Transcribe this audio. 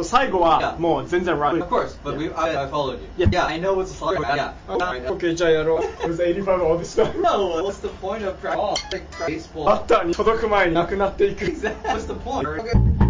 最後はもう全然 right. Of course, but I followed you. Yeah, I know what's a slug. Yeah. Okay, じゃあやろう。It was 85 all this time. No, what's the point of baseball? バッターに届く前になくなっていく。 What's the point?